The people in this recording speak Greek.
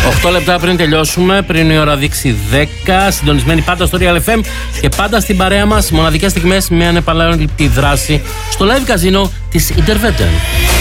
8 λεπτά πριν τελειώσουμε, πριν η ώρα δείξει 10, συντονισμένοι πάντα στο Real FM και πάντα στην παρέα μας, μοναδικές στιγμές με ανεπανάληπτη δράση στο live καζίνο της Intervetten.